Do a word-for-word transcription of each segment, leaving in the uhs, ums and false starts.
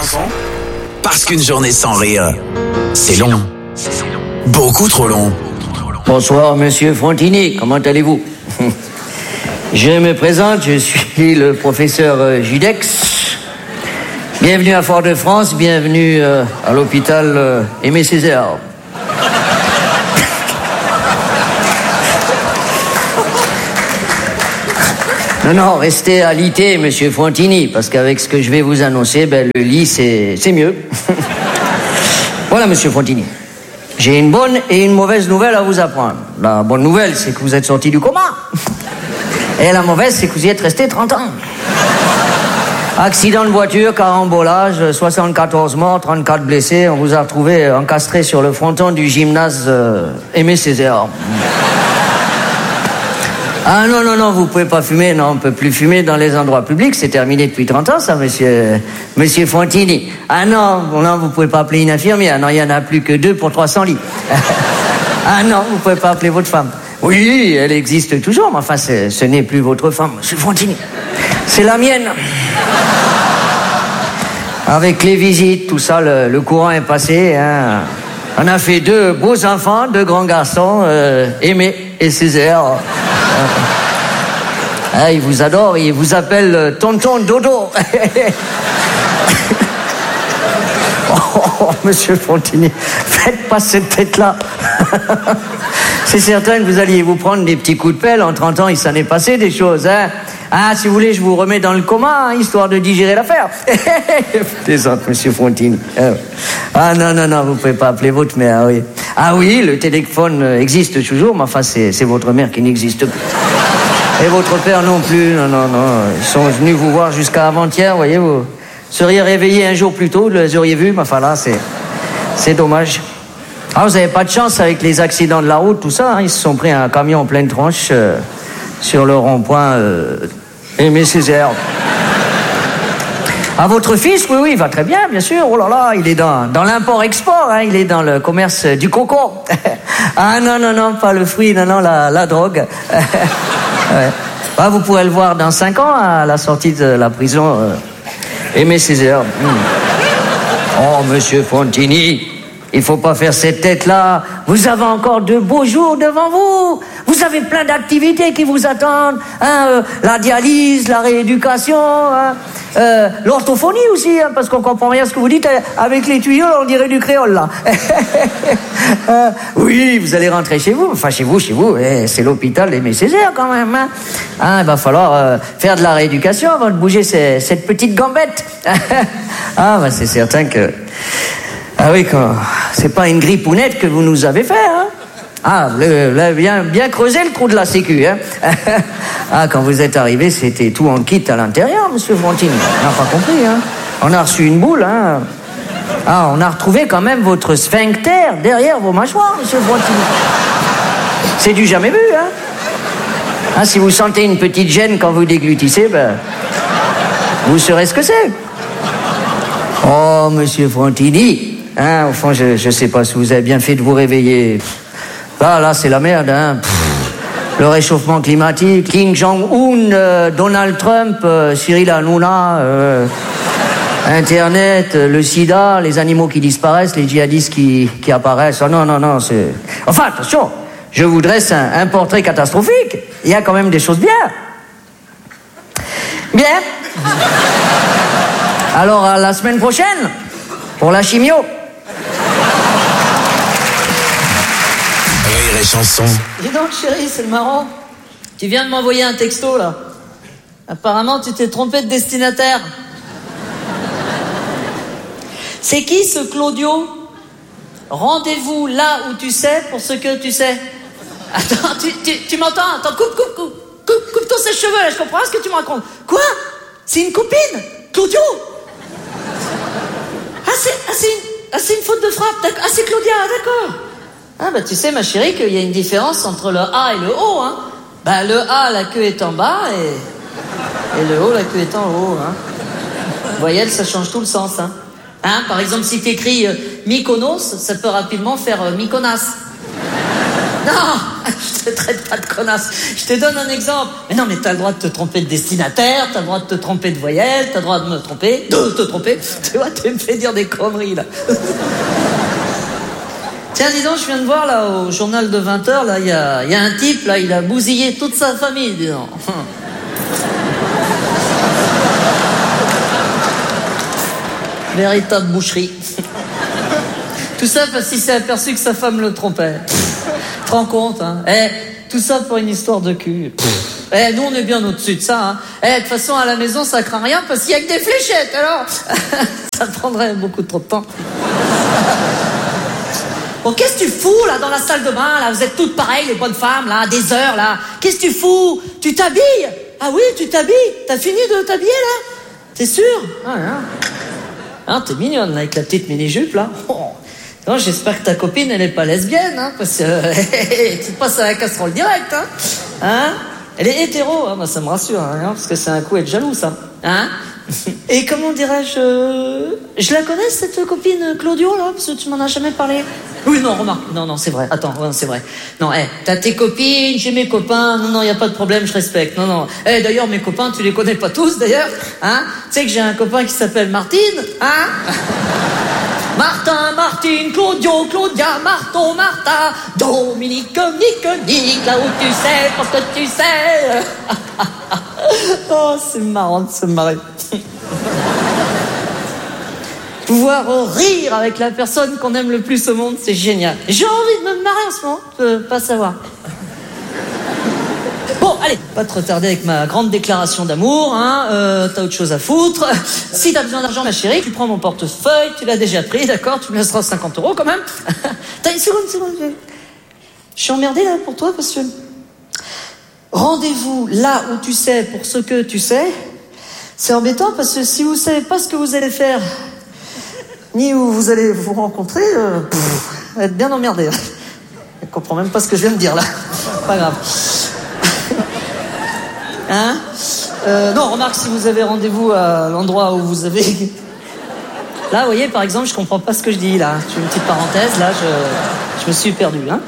chansons. Parce qu'une journée sans rire, c'est long. Beaucoup trop long. Bonsoir, monsieur Frontini. Comment allez-vous? Je me présente, je suis le professeur Judex. Bienvenue à Fort-de-France, bienvenue euh, à l'hôpital euh, Aimé Césaire. Non, non, restez à l'I T, monsieur Frontini, parce qu'avec ce que je vais vous annoncer, ben, le lit, c'est, c'est mieux. Voilà, monsieur Frontini. J'ai une bonne et une mauvaise nouvelle à vous apprendre. La bonne nouvelle, c'est que vous êtes sorti du coma. Et la mauvaise, c'est que vous y êtes resté trente ans. Accident de voiture, carambolage, soixante-quatorze morts, trente-quatre blessés. On vous a retrouvé encastré sur le fronton du gymnase euh, Aimé Césaire. Ah non, non, non, vous pouvez pas fumer. Non, on peut plus fumer dans les endroits publics. C'est terminé depuis trente ans, ça, monsieur, monsieur Frontini. Ah non, non, vous pouvez pas appeler une infirmière. Non, il y en a plus que deux pour trois cents lits. Ah non, vous pouvez pas appeler votre femme. Oui, elle existe toujours, mais enfin, c'est, ce n'est plus votre femme, monsieur Frontini. C'est la mienne. Avec les visites, tout ça, le, le courant est passé. Hein. On a fait deux beaux enfants, deux grands garçons, euh, Aimé et Césaire. Ah, ils vous adorent, ils vous appellent tonton Dodo. Oh, monsieur Frontini, faites pas cette tête-là. C'est certain que vous alliez vous prendre des petits coups de pelle. En trente ans, il s'en est passé des choses, hein. Ah, si vous voulez, je vous remets dans le coma, hein, histoire de digérer l'affaire. Plaisante, monsieur Frontini. Ah non, non, non, vous pouvez pas appeler votre mère, oui. Ah oui, le téléphone existe toujours, mais enfin, c'est, c'est votre mère qui n'existe plus. Et votre père non plus, non, non, non. Ils sont venus vous voir jusqu'à avant-hier, voyez, vous seriez réveillé un jour plus tôt, vous les auriez vus, mais enfin là, c'est, c'est dommage. Ah, vous avez pas de chance avec les accidents de la route, tout ça, hein. Ils se sont pris un camion en pleine tronche euh, sur le rond-point euh, Aimé Césaire. Ah, votre fils, oui, oui, il va très bien, bien sûr. Oh là là, il est dans, dans l'import-export, hein, il est dans le commerce du coco. Ah non, non, non, pas le fruit, non, non, la, la drogue. Ouais. Ah, vous pourrez le voir dans cinq ans, à la sortie de la prison. Euh, Aimé Césaire. Mmh. Oh, monsieur Frontini, il faut pas faire cette tête-là. Vous avez encore de beaux jours devant vous. Vous avez plein d'activités qui vous attendent. Hein, euh, la dialyse, la rééducation, hein, euh, l'orthophonie aussi, hein, parce qu'on comprend rien à ce que vous dites. Avec les tuyaux, on dirait du créole, là. euh, oui, vous allez rentrer chez vous. Enfin, chez vous, chez vous. Eh, c'est l'hôpital Aimé Césaire, quand même. Hein. Hein, il va falloir euh, faire de la rééducation avant de bouger ces, cette petite gambette. Ah, bah, c'est certain que... Ah oui, quand... c'est pas une grippounette que vous nous avez fait, hein. Ah, vous avez bien, bien creusé le trou de la sécu, hein. Ah, quand vous êtes arrivé, c'était tout en kit à l'intérieur, monsieur Frontini. On n'a pas compris, hein. On a reçu une boule, hein. Ah, on a retrouvé quand même votre sphincter derrière vos mâchoires, monsieur Frontini. C'est du jamais vu, hein. Ah, si vous sentez une petite gêne quand vous déglutissez, ben... vous saurez ce que c'est. Oh, monsieur Frontini... Hein, au fond, je ne sais pas si vous avez bien fait de vous réveiller. Là, là, c'est la merde, hein. Pff, le réchauffement climatique, Kim Jong-un, euh, Donald Trump, euh, Cyril Hanouna, euh, Internet, euh, le sida, les animaux qui disparaissent, les djihadistes qui, qui apparaissent. Oh non, non, non, c'est... Enfin, attention, je vous dresse un, un portrait catastrophique. Il y a quand même des choses bien. Bien. Alors, à la semaine prochaine, pour la chimio. Rire et chanson. Dis donc, chérie, c'est marrant. Tu viens de m'envoyer un texto, là. Apparemment, tu t'es trompé de destinataire. C'est qui, ce Claudio? Rendez-vous là où tu sais pour ce que tu sais. Attends, tu, tu, tu m'entends? Attends, coupe, coupe, coupe. Coupe, coupe tous ces cheveux, là, je comprends ce que tu me racontes. Quoi? C'est une copine? Claudio? Ah, c'est, ah, c'est, une, ah, c'est une faute de frappe. D'accord. Ah, c'est Claudia, d'accord. Ah, bah, tu sais, ma chérie, qu'il y a une différence entre le A et le O, hein. Bah, le A, la queue est en bas, et, et le O, la queue est en haut, hein. Voyelle, ça change tout le sens, hein. Hein, par exemple, si t'écris euh, Mykonos, ça peut rapidement faire euh, Mykonas. Non, Je te traite pas de connasse. Je te donne un exemple. Mais non, mais t'as le droit de te tromper de destinataire, t'as le droit de te tromper de voyelle, t'as le droit de me tromper, de te tromper. Tu vois, tu me fais dire des conneries, là. Tiens, dis donc, je viens de voir, là, au journal de vingt heures, là, il y a, y a un type, là, il a bousillé toute sa famille, dis donc. Véritable boucherie. Tout ça parce qu'il s'est aperçu que sa femme le trompait. Tu te rends compte, hein? Eh, tout ça pour une histoire de cul. Eh, nous, on est bien au-dessus de ça, hein. Eh, de toute façon, à la maison, ça craint rien parce qu'il y a que des fléchettes, alors. Ça prendrait beaucoup trop de temps. Bon, qu'est-ce que tu fous, là, dans la salle de bain, là? Vous êtes toutes pareilles, les bonnes femmes, là, des heures, là. Qu'est-ce que tu fous? Tu t'habilles? Ah oui, tu t'habilles? T'as fini de t'habiller, là? T'es sûr? Ah, hein. Hein, t'es mignonne, là, avec la petite mini-jupe, là. Oh. Non, j'espère que ta copine, elle est pas lesbienne, hein, parce que euh, tu te passes à la casserole direct, hein. Hein? Elle est hétéro, hein, bah, ça me rassure, hein, parce que c'est un coup être jaloux, ça. Hein? Et comment dirais-je... Euh... Je la connais, cette copine Claudio, là, parce que tu m'en as jamais parlé. Oui, non, remarque. Non, non, c'est vrai. Attends, ouais, c'est vrai. Non, hé, hey, t'as tes copines, j'ai mes copains. Non, non, y a pas de problème, je respecte. Non, non. Eh, hey, d'ailleurs, mes copains, tu les connais pas tous, d'ailleurs. Hein? Tu sais que j'ai un copain qui s'appelle Martine, hein? Martin, Martine, Claudio, Claudia, Marton, Martha, Dominique, Nick, Nick, là où tu sais, parce que tu sais. Oh, c'est marrant de se marrer. Pouvoir rire avec la personne qu'on aime le plus au monde, c'est génial. J'ai envie de me marrer en ce moment, je peux pas savoir. Bon, allez, pas te retarder avec ma grande déclaration d'amour, hein, euh, t'as autre chose à foutre. Si t'as besoin d'argent, ma chérie, tu prends mon portefeuille, tu l'as déjà pris, d'accord, tu me laisseras cinquante euros quand même. T'as une seconde, une seconde. Je suis emmerdée là pour toi parce que... Rendez-vous là où tu sais pour ce que tu sais, c'est embêtant parce que si vous savez pas ce que vous allez faire, ni où vous allez vous rencontrer, euh, pff, vous allez être bien emmerdé. Je comprends même pas ce que je viens de dire là. Pas grave. Hein? Euh, non, remarque, si vous avez rendez-vous à l'endroit où vous avez... Là, vous voyez, par exemple, je comprends pas ce que je dis, là. Je fais une petite parenthèse, là, je, je me suis perdu, hein.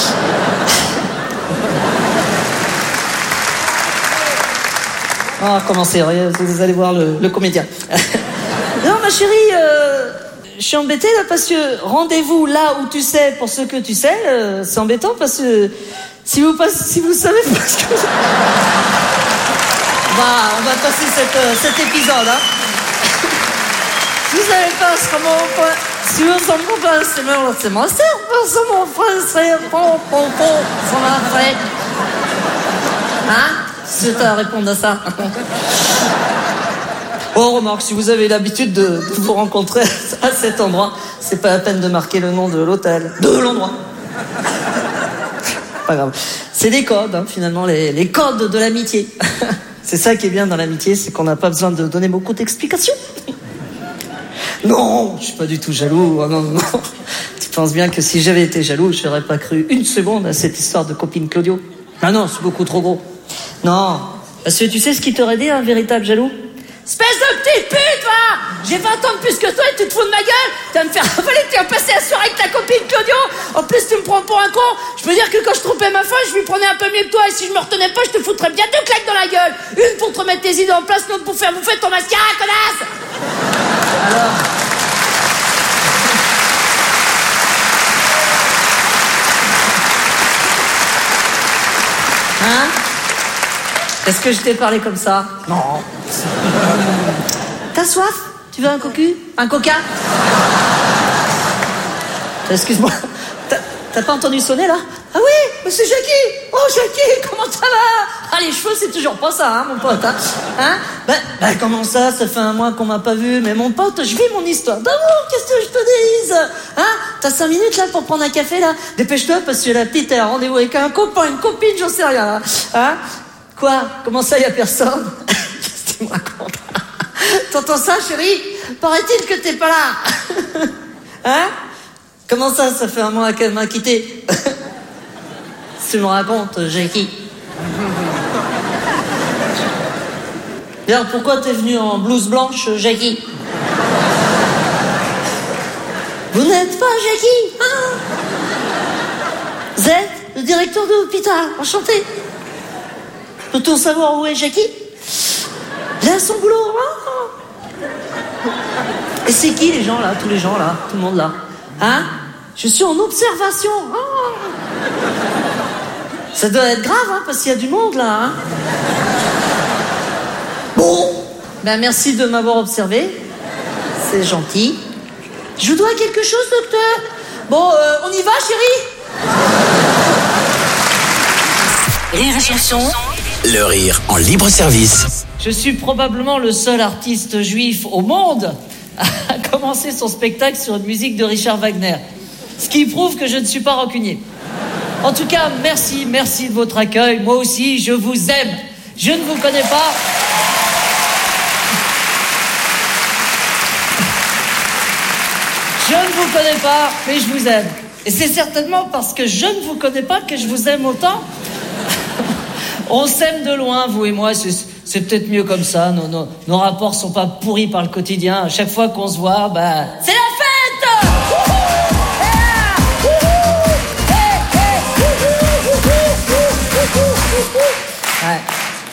Oh, commencez, vous allez voir le, le comédien. Non, ma chérie, euh, je suis embêtée, là, parce que rendez-vous là où tu sais pour ce que tu sais, euh, c'est embêtant, parce que si vous, passe, si vous savez pas ce que... On va, on va passer cette, euh, cet épisode, hein. Si vous savez pas ce que mon point... Si vous en pouvez pas, c'est mon... C'est mon cerf, c'est mon frère, c'est mon... Mon... Mon... C'est frère. Hein? Si t'as à répondre à ça. Oh, remarque, si vous avez l'habitude de, de vous rencontrer à cet endroit, c'est pas la peine de marquer le nom de l'hôtel, de l'endroit. Pas grave. C'est des codes, hein, finalement, les, les codes de l'amitié. C'est ça qui est bien dans l'amitié, c'est qu'on n'a pas besoin de donner beaucoup d'explications. Non, je suis pas du tout jaloux. Oh, non, non. Tu penses bien que si j'avais été jaloux, je n'aurais pas cru une seconde à cette histoire de copine Claudio. Ah non, c'est beaucoup trop gros. Non, parce que tu sais ce qui t'aurait dit un véritable jaloux? Espèce de petite pute, va! J'ai vingt ans de plus que toi et tu te fous de ma gueule! Tu vas me faire avaler, tu vas passer la soirée avec ta copine Claudio! En plus, tu me prends pour un con! Je veux dire que quand je trompais ma femme, je lui prenais un peu mieux que toi et si je me retenais pas, je te foutrais bien deux claques dans la gueule! Une pour te remettre tes idées en place, l'autre pour faire bouffer ton mascara, connasse! Alors... Hein? Est-ce que je t'ai parlé comme ça? Non. T'as soif? Tu veux un cocu? Un coca? Excuse-moi. T'as pas entendu sonner là? Ah oui, mais c'est Jackie! Oh Jackie, comment ça va? Ah les cheveux c'est toujours pas ça, hein mon pote, hein? Hein? Ben, ben comment ça? Ça fait un mois qu'on m'a pas vu, mais mon pote, je vis mon histoire d'amour, qu'est-ce que je te dise? Hein? T'as cinq minutes là pour prendre un café là? Dépêche-toi parce que la petite elle a rendez-vous avec un copain, une copine, j'en sais rien là. Hein? Quoi? Comment ça y a personne? Qu'est-ce que tu me racontes? T'entends ça chérie? Paraît-il que t'es pas là? Hein? Comment ça, ça fait un mois qu'elle m'a quitté? Tu me racontes, Jackie. D'ailleurs, pourquoi t'es venu en blouse blanche, Jackie? Vous n'êtes pas Jackie, hein? Vous êtes le directeur de l'hôpital. Enchanté. Peut-on savoir où est Jackie? Il est à son boulot. Oh. Et c'est qui les gens là? Tous les gens là? Tout le monde là? Hein? Je suis en observation. Oh. Ça doit être grave, hein, parce qu'il y a du monde là. Hein. Bon. Ben merci de m'avoir observé. C'est gentil. Je vous dois quelque chose, docteur? Bon, euh, on y va, chérie? Rire et chanson. Le rire en libre service. Je suis probablement le seul artiste juif au monde à commencer son spectacle sur une musique de Richard Wagner. Ce qui prouve que je ne suis pas rancunier. En tout cas, merci, merci de votre accueil. Moi aussi, je vous aime. Je ne vous connais pas. Je ne vous connais pas, mais je vous aime. Et c'est certainement parce que je ne vous connais pas que je vous aime autant. On s'aime de loin, vous et moi, c'est, c'est peut-être mieux comme ça. Nos, nos, nos rapports sont pas pourris par le quotidien. À chaque fois qu'on se voit, bah, c'est la fête! Ouais.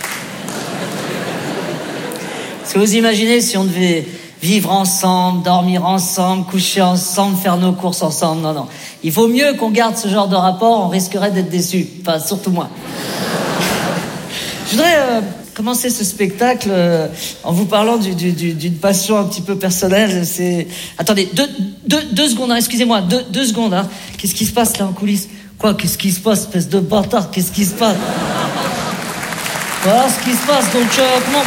Est-ce que vous imaginez si on devait vivre ensemble, dormir ensemble, coucher ensemble, faire nos courses ensemble? Non, non. Il vaut mieux qu'on garde ce genre de rapport, on risquerait d'être déçus. Enfin, surtout moi. Je voudrais euh, commencer ce spectacle euh, en vous parlant du, du, du, d'une passion un petit peu personnelle. C'est... Attendez, deux, deux, deux secondes, hein, excusez-moi, deux, deux secondes. Hein. Qu'est-ce qui se passe là en coulisses? Quoi, qu'est-ce qui se passe, espèce de bâtard? Qu'est-ce qui se passe? Voilà ce qui se passe, donc euh, comment...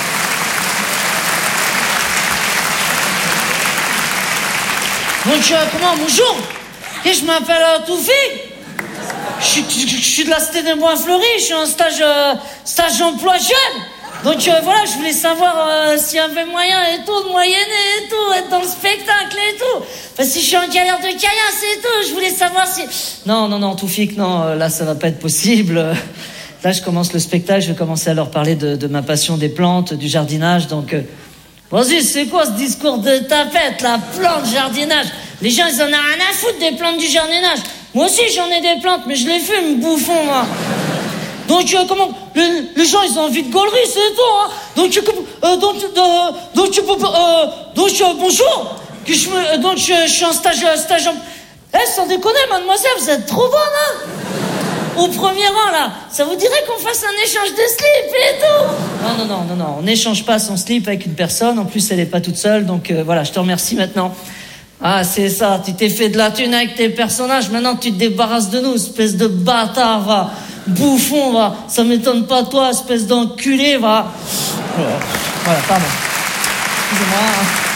Donc euh, comment, bonjour. Et je m'appelle euh, Toufi. Je suis, je, je suis de la cité des Bois-Fleuris, je suis en stage, euh, stage emploi jeune. Donc euh, voilà, je voulais savoir euh, s'il y avait moyen et tout, de moyenner et tout, être dans le spectacle et tout. Enfin, si je suis en galère de caillasse et tout, je voulais savoir si... Non, non, non, Toufik, non, euh, là ça va pas être possible. Là je commence le spectacle, je vais commencer à leur parler de, de ma passion des plantes, du jardinage, donc... Euh, vas-y, c'est quoi ce discours de tapette, la plante, jardinage? Les gens, ils en ont rien à foutre des plantes du jardinage. Moi aussi, j'en ai des plantes, mais je les fume, bouffon, moi. Donc, euh, comment... Les, les gens, ils ont envie de gaulerie, c'est tout, hein. Donc, euh, donc, euh, donc, euh, donc, euh, bonjour. Que je me, donc, je, je suis en stage, stage en... Eh, sans déconner, mademoiselle, vous êtes trop bonne, hein. Au premier rang, là, ça vous dirait qu'on fasse un échange de slip et tout? Non, non, non, non, non, on n'échange pas son slip avec une personne. En plus, elle n'est pas toute seule, donc euh, voilà, je te remercie maintenant. Ah, c'est ça, tu t'es fait de la thune avec tes personnages, maintenant tu te débarrasses de nous, espèce de bâtard, va. Bouffon, va. Ça m'étonne pas, toi, espèce d'enculé, va. Voilà, pardon. Excusez-moi.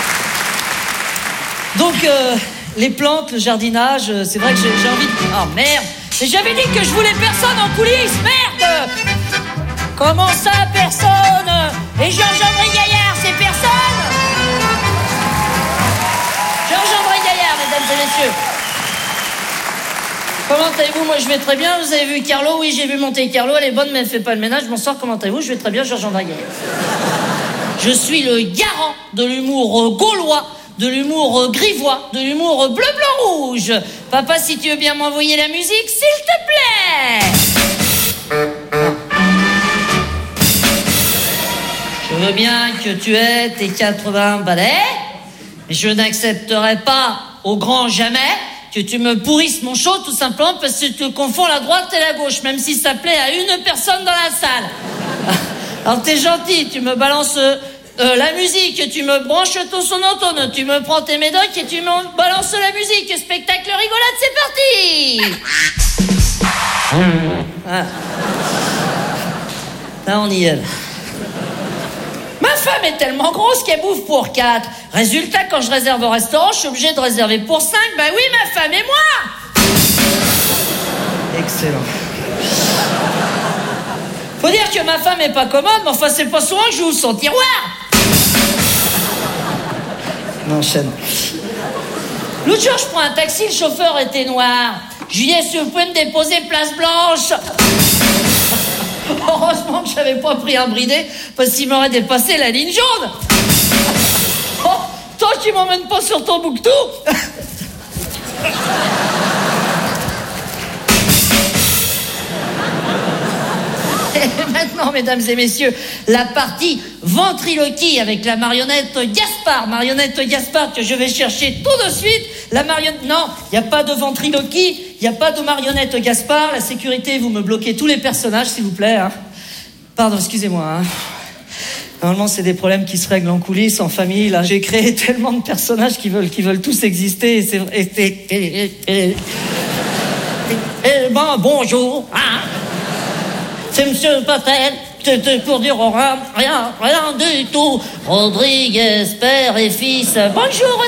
Donc, euh, les plantes, le jardinage, c'est vrai que j'ai, j'ai envie de... Ah, oh, merde. Mais j'avais dit que je voulais personne en coulisses, merde! Comment ça, personne? Et Georges-André Gaillard, c'est personne? Georges-André Gaillard, mesdames et messieurs. Comment allez-vous? Moi, je vais très bien. Vous avez vu Carlo? Oui, j'ai vu monter Carlo. Elle est bonne, mais elle fait pas le ménage. Bonsoir, comment allez-vous? Je vais très bien, Georges-André Gaillard. Je suis le garant de l'humour gaulois, de l'humour grivois, de l'humour bleu, blanc, rouge. Papa, si tu veux bien m'envoyer la musique, s'il te plaît. Je veux bien que tu aies tes quatre-vingts balais, mais je n'accepterai pas au grand jamais que tu me pourrisses mon show, tout simplement parce que tu confonds la droite et la gauche, même si ça plaît à une personne dans la salle. Alors t'es gentil, tu me balances... Euh, la musique, tu me branches ton sonotone, tu me prends tes médocs et tu me balances la musique. Spectacle rigolade, c'est parti. Ah. Là, on y est. Ma femme est tellement grosse qu'elle bouffe pour quatre. Résultat, quand je réserve au restaurant, je suis obligé de réserver pour cinq. Bah oui, ma femme et moi. Excellent. Faut dire que ma femme est pas commode, mais enfin, c'est pas souvent que j'ouvre son tiroir. On enchaîne. L'autre jour, je prends un taxi, le chauffeur était noir. Je lui dis, est-ce que vous pouvez me déposer place Blanche? Heureusement que j'avais pas pris un bridé, parce qu'il m'aurait dépassé la ligne jaune. Oh, toi, tu m'emmènes pas sur ton bouctou. maintenant, mesdames et messieurs, la partie ventriloquie avec la marionnette Gaspard. Marionnette Gaspard que je vais chercher tout de suite. La marionnette... Non, il n'y a pas de ventriloquie, il n'y a pas de marionnette Gaspard. La sécurité, vous me bloquez tous les personnages, s'il vous plaît. Hein. Pardon, excusez-moi. Hein. Normalement, c'est des problèmes qui se règlent en coulisses, en famille. Là, j'ai créé tellement de personnages qui veulent, qui veulent tous exister. Et c'est... Et, et, et, et, et, ben, bonjour. Hein. C'est Monsieur Patel. C'était pour dire rien, rien, rien du tout. Rodriguez, père et fils. Bonjour.